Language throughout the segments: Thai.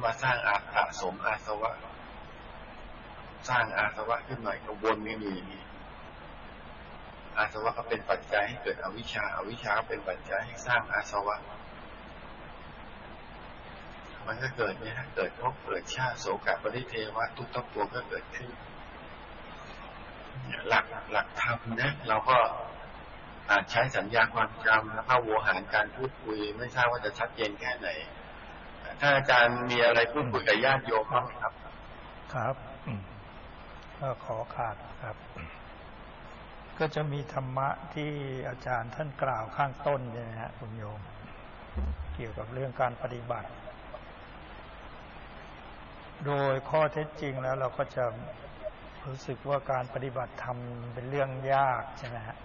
มาสร้างอาสมอาสวะสร้างอาสวะขึ้นมาก็วนไม่มีอาสวะก็เป็นปัจจัยให้เกิดอวิชชาอวิชชาเป็นปัจจัยให้สร้างอาสวะมันก็เกิดเนี่ยเกิดภพเกิดชาติโสกปริเทวะทุกข์ตัวก็เกิดขึ้นหลักธรรมนะเราก็อาจใช้สัญญาความจำและภาโวหารการพูดคุยไม่ทราบว่าจะชัดเจนแค่ไหนถ้าอาจารย์มีอะไรพูดคุยกับญาติโยมบ้างครับครับก็ขอขาดครับก็จะมีธรรมะที่อาจารย์ท่านกล่าวข้างต้นเนี่ยนะฮะคุณโยมเกี่ยวกับเรื่องการปฏิบัติโดยข้อเท็จจริงแล้วเราก็จะรู้สึกว่าการปฏิบัติธรรมเป็นเรื่องยากใช่ไหมฮะ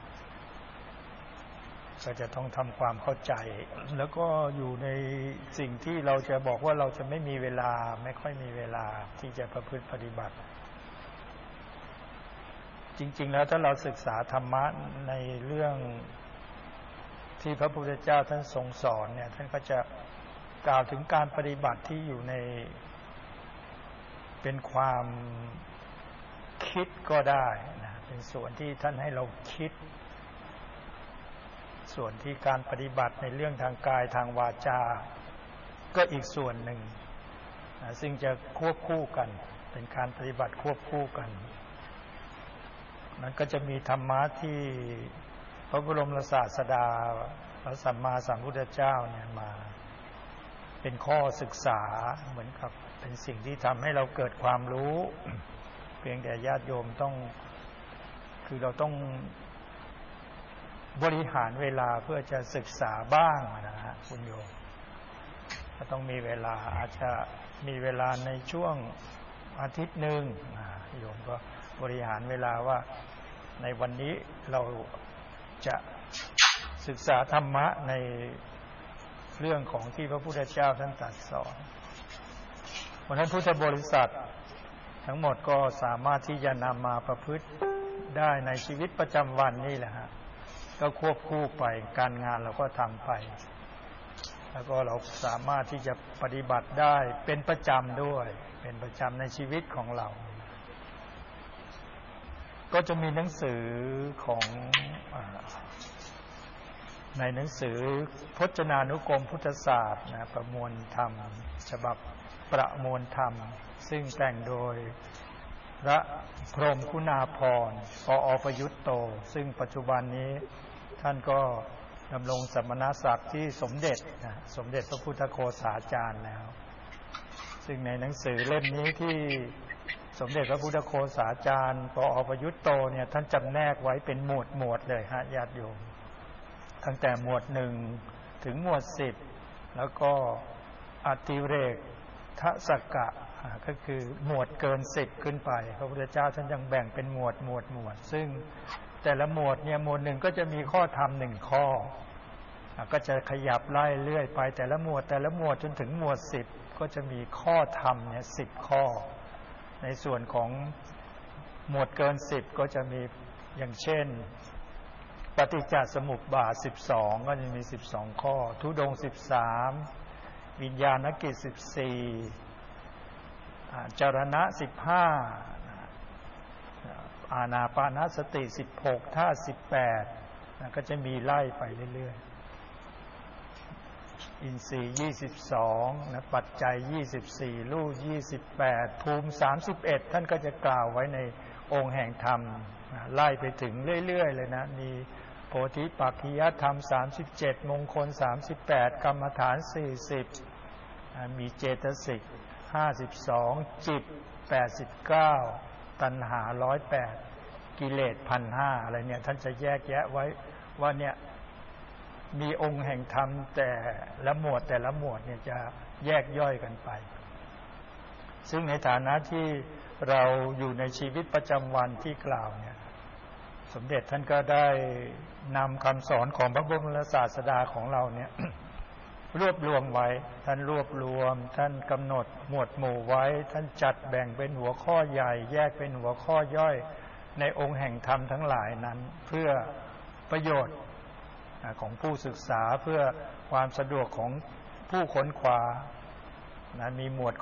ก็จะต้องทำความเข้าใจแล้วก็อยู่ในสิ่งที่เราจะบอกว่าเราจะไม่มีเวลาไม่ค่อยมีเวลาที่จะประพฤติปฏิบัติจริงๆแล้วถ้าเราศึกษาธรรมะในเรื่องที่พระพุทธเจ้าท่านทรงสอนเนี่ยท่านก็จะกล่าวถึงการปฏิบัติที่อยู่ในเป็นความคิดก็ได้นะเป็นส่วนที่ท่านให้เราคิดส่วนที่การปฏิบัติในเรื่องทางกายทางวาจาก็อีกส่วนหนึ่งนะซึ่งจะควบคู่กันเป็นการปฏิบัติควบคู่กันนั้นก็จะมีธรรมะที่พระบรมศาสดาพระสัมมาสัมพุทธเจ้าเนี่ยมาเป็นข้อศึกษาเหมือนกับเป็นสิ่งที่ทำให้เราเกิดความรู้เพียงแต่ญาติโยมคือเราต้องบริหารเวลาเพื่อจะศึกษาบ้างนะฮะคุณโยมก็ต้องมีเวลาอาจจะมีเวลาในช่วงอาทิตย์หนึ่งโยมก็บริหารเวลาว่าในวันนี้เราจะศึกษาธรรมะในเรื่องของที่พระพุทธเจ้าท่านตรัสสอนเพราะฉะนั้นพุทธบริษัททั้งหมดก็สามารถที่จะนำมาประพฤติได้ในชีวิตประจำวันนี่แหละฮะก็ควบคู่ไปการงานเราก็ทำไปแล้วก็เราสามารถที่จะปฏิบัติได้เป็นประจำด้วยเป็นประจำในชีวิตของเราก็จะมีหนังสือของในหนังสือพจนานุกรมพุทธศาสตร์นะประมวลธรรมฉบับประมวลธรรมซึ่งแต่งโดยพระพรหมคุณาภรณ์ปอประยุตโตซึ่งปัจจุบันนี้ท่านก็ดำรงสมณศักดิ์ที่สมเด็จพระพุทธโฆษาจารย์แล้วซึ่งในหนังสือเล่มนี้ที่สมเด็จพระพุทธโฆษาจารย์ปอประยุตโตเนี่ยท่านจำแนกไว้เป็นหมวดเลยฮะญาติโยมตั้งแต่หมวด1ถึงหมวด10แล้วก็อติเรกทสักกะก็คือหมวดเกิน10ขึ้นไปพระพุทธเจ้าท่านยังแบ่งเป็นหมวดซึ่งแต่ละหมวดเนี่ยหมวด1ก็จะมีข้อธรรม1ข้อก็จะขยับไล่เรื่อยไปแต่ละหมวดจนถึงหมวด10ก็จะมีข้อธรรมเนี่ย10ข้อในส่วนของหมวดเกิน10ก็จะมีอย่างเช่นปฏิจจสมุปบาท12ก็จะมี12ข้อทุดงค์13วิญญาณกิจ14จรณะ15อานาปานสติ16ธาตุ18ก็จะมีไล่ไปเรื่อยๆอินทรีย์22นะปัจจัย24รูป28ภูมิ31ท่านก็จะกล่าวไว้ในองค์แห่งธรรมไล่ไปถึงเรื่อยๆเลยนะมีโพธิปักขิยธรรม37มงคล38กรรมฐาน40มีเจตสิก52จิต89ตัณหา108กิเลส 1,500 อะไรเนี่ยท่านจะแยกแยะไว้ว่าเนี่ยมีองค์แห่งธรรมแต่ละหมวดเนี่ยจะแยกย่อยกันไปซึ่งในฐานะที่เราอยู่ในชีวิตประจำวันที่กล่าวเนี่ยสมเด็จท่านก็ได้นำคำสอนของพระบรมศาสดาของเราเนี่ย รวบรวมไว้ท่านรวบรวมท่านกำหนดหมวดหมู่ไว้ท่านจัดแบ่งเป็นหัวข้อใหญ่แยกเป็นหัวข้อย่อยในองค์แห่งธรรมทั้งหลายนั้นเพื่อประโยชน์ของผู้ศึกษาเพื่อความสะดวกของผู้ค้นคว้ามีหมวด